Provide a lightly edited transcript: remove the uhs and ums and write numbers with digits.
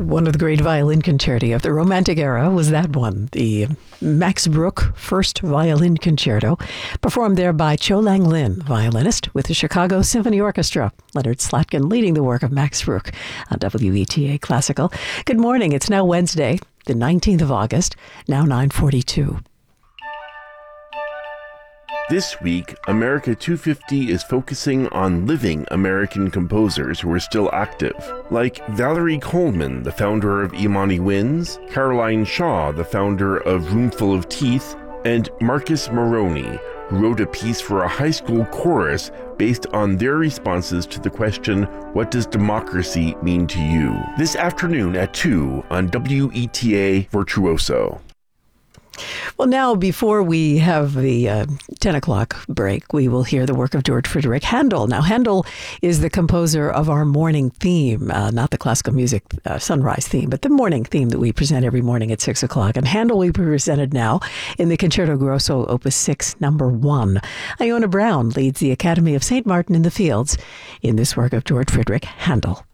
One of the great violin concerti of the Romantic era was that one, the Max Bruch First Violin Concerto, performed there by Cho Lang Lin, violinist with the Chicago Symphony Orchestra. Leonard Slatkin leading the work of Max Bruch on WETA Classical. Good morning. It's now Wednesday, the 19th of August, now 9:42. This week, America 250 is focusing on living American composers who are still active, like Valerie Coleman, the founder of Imani Winds, Caroline Shaw, the founder of Roomful of Teeth, and Marcus Moroney, who wrote a piece for a high school chorus based on their responses to the question, "What does democracy mean to you?" This afternoon at 2 on WETA Virtuoso. Well, now, before we have the 10 o'clock break, we will hear the work of George Frideric Handel. Now, Handel is the composer of our morning theme, not the classical music sunrise theme, but the morning theme that we present every morning at 6 o'clock. And Handel will be presented now in the Concerto Grosso, Opus 6, number 1. Iona Brown leads the Academy of St. Martin in the Fields in this work of George Frideric Handel.